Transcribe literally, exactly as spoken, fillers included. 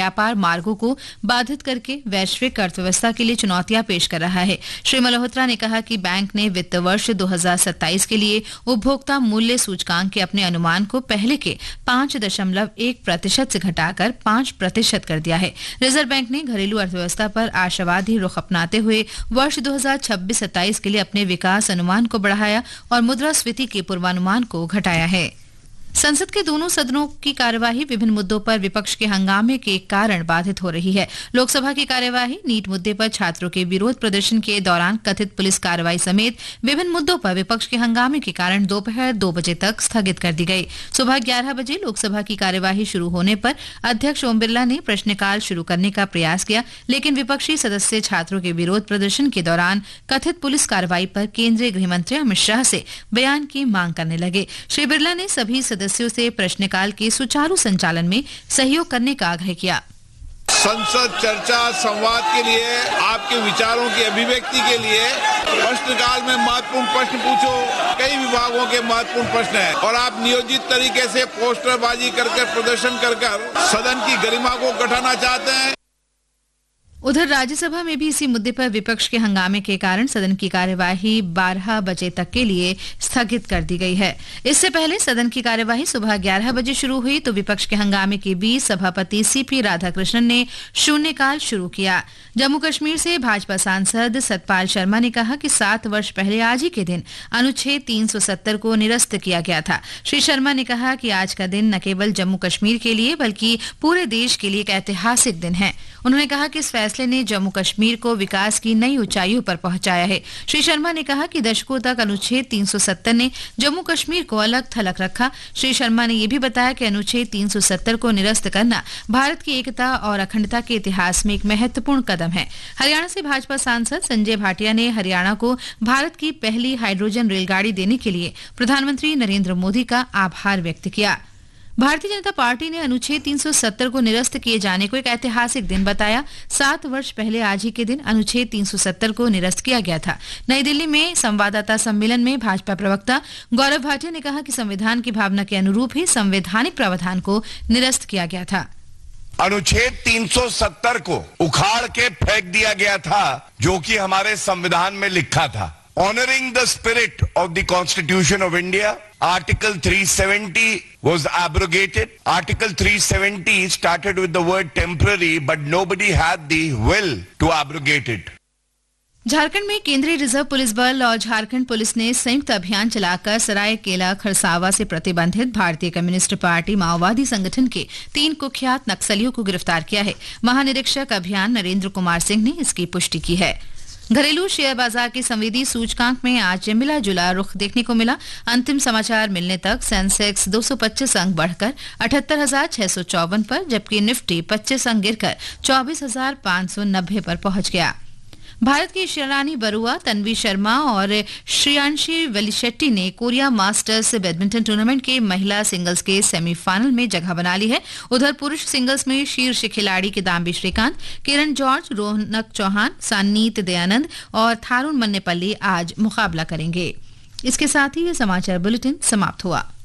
व्यापार मार्गों को बाधित करके वैश्विक अर्थव्यवस्था के लिए चुनौतियां पेश कर रहा है। श्री मल्होत्रा ने कहा कि बैंक ने वित्त वर्ष दो हज़ार सत्ताईस के लिए उपभोक्ता मूल्य सूचकांक के अपने अनुमान को पहले के पांच दशमलव एक प्रतिशत से घटाकर पांच प्रतिशत कर दिया है। रिजर्व बैंक ने घरेलू अर्थव्यवस्था पर आशावादी रुख अपनाते हुए वर्ष दो हज़ार छब्बीस सत्ताईस के लिए अपने विकास अनुमान को बढ़ाया और मुद्रास्फीति के पूर्वानुमान को घटाया है। संसद के दोनों सदनों की कार्यवाही विभिन्न मुद्दों पर विपक्ष के हंगामे के कारण बाधित हो रही है। लोकसभा की कार्यवाही नीट मुद्दे पर छात्रों के विरोध प्रदर्शन के दौरान कथित पुलिस कार्रवाई समेत विभिन्न मुद्दों पर विपक्ष के हंगामे के कारण दोपहर दो बजे तक स्थगित कर दी गई। सुबह ग्यारह बजे लोकसभा की कार्यवाही शुरू होने पर अध्यक्ष ओम बिरला ने प्रश्नकाल शुरू करने का प्रयास किया, लेकिन विपक्षी सदस्य छात्रों के विरोध प्रदर्शन के दौरान कथित पुलिस कार्रवाई पर केंद्रीय गृहमंत्री अमित शाह से बयान की मांग करने लगे। श्री बिरला ने सभी सदस्यों से प्रश्नकाल के सुचारू संचालन में सहयोग करने का आग्रह किया। संसद चर्चा संवाद के लिए, आपके विचारों की अभिव्यक्ति के लिए प्रश्नकाल में महत्वपूर्ण प्रश्न पूछो। कई विभागों के महत्वपूर्ण प्रश्न हैं और आप नियोजित तरीके से पोस्टरबाजी करके प्रदर्शन कर कर सदन की गरिमा को घटाना चाहते हैं। उधर राज्यसभा में भी इसी मुद्दे पर विपक्ष के हंगामे के कारण सदन की कार्यवाही बारह बजे तक के लिए स्थगित कर दी गई है। इससे पहले सदन की कार्यवाही सुबह ग्यारह बजे शुरू हुई तो विपक्ष के हंगामे के बीच सभापति सीपी राधाकृष्णन ने शून्यकाल शुरू किया। जम्मू कश्मीर से भाजपा सांसद सतपाल शर्मा ने कहा कि सात वर्ष पहले आज ही के दिन अनुच्छेद तीन सौ सत्तर को निरस्त किया गया था। श्री शर्मा ने कहा कि आज का दिन न केवल जम्मू कश्मीर के लिए बल्कि पूरे देश के लिए एक ऐतिहासिक दिन है। उन्होंने कहा कि इस फैसले ने जम्मू कश्मीर को विकास की नई ऊंचाइयों पर पहुंचाया है। श्री शर्मा ने कहा कि दशकों तक अनुच्छेद तीन सौ सत्तर ने जम्मू कश्मीर को अलग थलग रखा। श्री शर्मा ने यह भी बताया कि अनुच्छेद तीन सौ सत्तर को निरस्त करना भारत की एकता और अखंडता के इतिहास में एक महत्वपूर्ण कदम है। हरियाणा से भाजपा सांसद संजय भाटिया ने हरियाणा को भारत की पहली हाइड्रोजन रेलगाड़ी देने के लिए प्रधानमंत्री नरेंद्र मोदी का आभार व्यक्त किया। भारतीय जनता पार्टी ने अनुच्छेद तीन सौ सत्तर को निरस्त किए जाने को एक ऐतिहासिक दिन बताया। सात वर्ष पहले आज ही के दिन अनुच्छेद तीन सौ सत्तर को निरस्त किया गया था। नई दिल्ली में संवाददाता सम्मेलन में भाजपा प्रवक्ता गौरव भाटिया ने कहा कि संविधान की भावना के अनुरूप ही संवैधानिक प्रावधान को निरस्त किया गया था। अनुच्छेद तीन सौ सत्तर को उखाड़ के फेंक दिया गया था, जो कि हमारे संविधान में लिखा था। Honoring the spirit of the Constitution of India, Article three seventy was abrogated. Article three seventy started with the word temporary, but nobody had the will to abrogate it. Jharkhand में केंद्रीय रिजर्व पुलिस बल और Jharkhand police ने संयुक्त अभियान चलाकर सरायकेला खरसावा से प्रतिबंधित भारतीय कम्युनिस्ट पार्टी माओवादी संगठन के तीन कुख्यात नक्सलियों को गिरफ्तार किया है। महानिरीक्षक अभियान नरेंद्र कुमार सिंह ने इसकी पुष्टि की है। घरेलू शेयर बाजार के संवेदी सूचकांक में आज मिला जुला रुख देखने को मिला। अंतिम समाचार मिलने तक सेंसेक्स दो सौ पच्चीस अंक बढ़कर अठहत्तर हजार छह सौ चौवन पर, जबकि निफ्टी पच्चीस अंक गिरकर चौबीस हजार पांच सौ नब्बे पर पहुंच गया। भारत की शिरानी बरुआ, तन्वी शर्मा और श्रेयांशी वेलिशेट्टी ने कोरिया मास्टर्स बैडमिंटन टूर्नामेंट के महिला सिंगल्स के सेमीफाइनल में जगह बना ली है। उधर पुरुष सिंगल्स में शीर्ष खिलाड़ी किदाम्बी श्रीकांत, किरण जॉर्ज, रोहनक चौहान, सान्नीत दयानंद और थारुण मन्नेपल्ली आज मुकाबला करेंगे। इसके साथ ही ये समाचार बुलेटिन समाप्त हुआ।